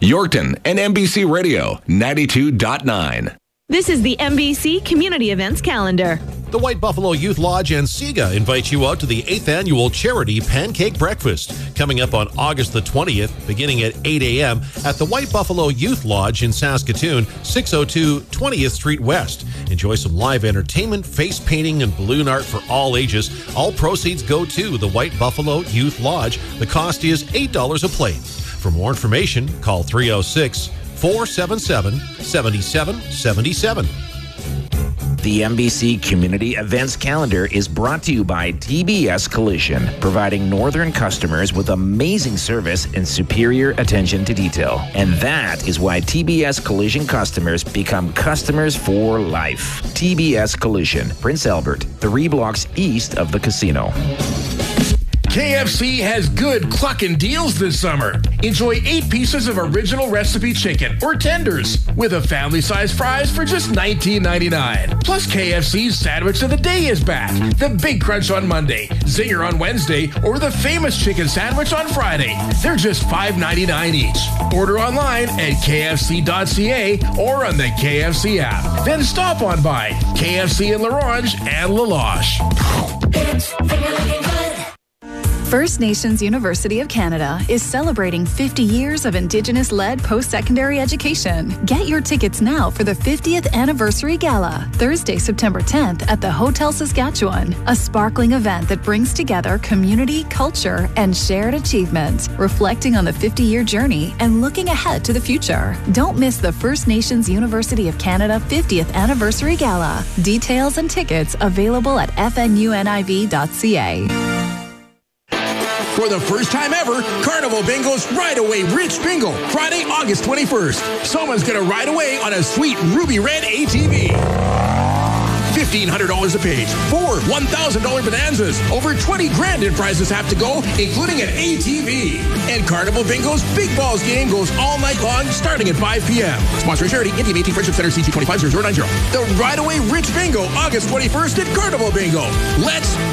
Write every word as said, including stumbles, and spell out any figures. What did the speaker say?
Yorkton and N B C Radio ninety-two point nine. This is the N B C Community Events Calendar. The White Buffalo Youth Lodge and SIGA invite you out to the eighth Annual Charity Pancake Breakfast, coming up on August the twentieth, beginning at eight a.m. at the White Buffalo Youth Lodge in Saskatoon, six oh two twentieth Street West. Enjoy some live entertainment, face painting, and balloon art for all ages. All proceeds go to the White Buffalo Youth Lodge. The cost is eight dollars a plate. For more information, call three oh six, four seven seven, seven seven seven seven. The N B C Community Events Calendar is brought to you by T B S Collision, providing northern customers with amazing service and superior attention to detail. And that is why T B S Collision customers become customers for life. T B S Collision, Prince Albert, three blocks east of the casino. K F C has good cluckin' deals this summer. Enjoy eight pieces of original recipe chicken or tenders with a family-sized fries for just nineteen ninety-nine. Plus, K F C's Sandwich of the Day is back. The Big Crunch on Monday, Zinger on Wednesday, or the famous chicken sandwich on Friday. They're just five ninety-nine each. Order online at k f c dot c a or on the K F C app. Then stop on by K F C in LaRange and La Loche. First Nations University of Canada is celebrating fifty years of Indigenous-led post-secondary education. Get your tickets now for the fiftieth Anniversary Gala, Thursday, September tenth at the Hotel Saskatchewan, a sparkling event that brings together community, culture, and shared achievement, reflecting on the fifty-year journey and looking ahead to the future. Don't miss the First Nations University of Canada fiftieth Anniversary Gala. Details and tickets available at f n u n i v dot c a. For the first time ever, Carnival Bingo's Ride Away Rich Bingo, Friday, August twenty-first. Someone's going to ride away on a sweet ruby red A T V. fifteen hundred dollars a page. Four one thousand dollars bonanzas. Over twenty grand in prizes have to go, including an A T V. And Carnival Bingo's Big Balls game goes all night long, starting at five p.m. Sponsoring charity, Indian eighteen Friendship Center, C T two five zero zero nine zero. The Ride Away Rich Bingo, August twenty-first at Carnival Bingo. Let's